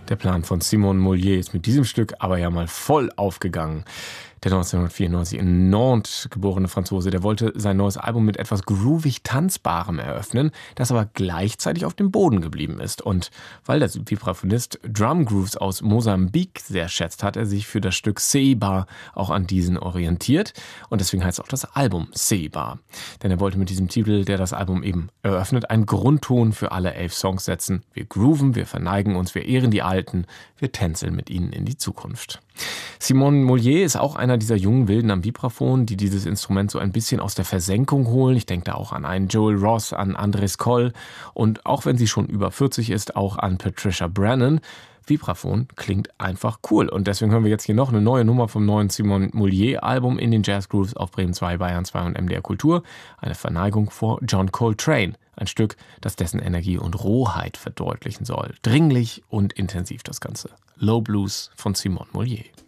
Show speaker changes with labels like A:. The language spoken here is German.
A: Der Plan von Simon Mollier ist mit diesem Stück aber ja mal voll aufgegangen. Der 1994 in Nantes geborene Franzose, der wollte sein neues Album mit etwas groovig Tanzbarem eröffnen, das aber gleichzeitig auf dem Boden geblieben ist. Und weil der Vibraphonist Drumgrooves aus Mosambik sehr schätzt, hat er sich für das Stück Seba auch an diesen orientiert. Und deswegen heißt auch das Album Seba. Denn er wollte mit diesem Titel, der das Album eben eröffnet, einen Grundton für alle 11 Songs setzen. Wir grooven, wir verneigen uns, wir ehren die Alten, wir tänzeln mit ihnen in die Zukunft. Simon Mollier ist auch einer dieser jungen Wilden am Vibraphon, die dieses Instrument so ein bisschen aus der Versenkung holen. Ich denke da auch an einen Joel Ross, an Andres Coll und auch wenn sie schon über 40 ist, auch an Patricia Brennan. Vibraphon klingt einfach cool und deswegen hören wir jetzt hier noch eine neue Nummer vom neuen Simon Mollier Album in den Jazz Grooves auf Bremen 2, Bayern 2 und MDR Kultur. Eine Verneigung vor John Coltrane. Ein Stück, das dessen Energie und Rohheit verdeutlichen soll. Dringlich und intensiv das Ganze. Low Blues von Simon Mollier.